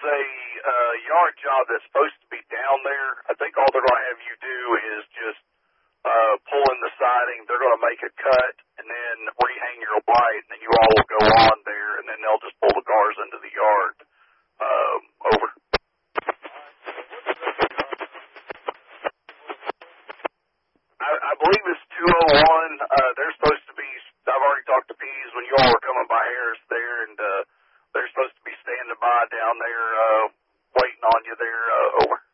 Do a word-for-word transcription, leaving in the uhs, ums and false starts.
a uh, yard job that's supposed to be down there. I think all they're going to have you do is just uh, pull in the siding. They're going to make a cut and then rehang your light, and then you all will go on there, and then they'll just pull the cars into the yard. Um, over. I, I believe it's two oh one. Uh, they're supposed to be, I've already talked to Pease when you all were coming by Harris there, and uh, they're supposed to be standing by down there, uh, waiting on you there, uh, over.